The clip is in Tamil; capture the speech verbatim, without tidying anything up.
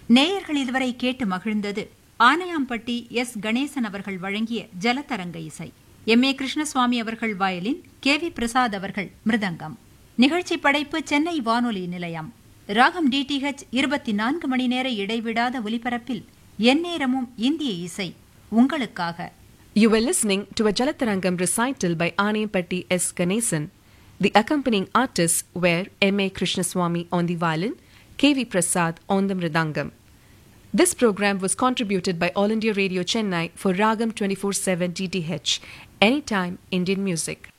நேயர்கள் இதுவரை கேட்டு மகிழ்ந்தது ஆனையாம்பட்டி எஸ் கணேசன் அவர்கள் வழங்கிய ஜலதரங்க இசை. எம் ஏ கிருஷ்ணசுவாமி அவர்கள் வயலின், கே வி பிரசாத் அவர்கள் மிருதங்கம். நிகழ்ச்சி படைப்பு சென்னை வானொலி நிலையம். ராகம் டிடிஹெச் இருபத்தி நான்கு மணி நேர இடைவிடாத ஒலிபரப்பில் எந்நேரமும் இந்திய இசை உங்களுக்காக. You were listening to a Jalatarangam recital by Anayampatti S. Ganesan. The accompanying artists were M A Krishnaswamy on the violin, K V Prasad on the mridangam. This program was contributed by All India Radio Chennai for Ragam twenty-four seven D T H, Anytime Indian Music.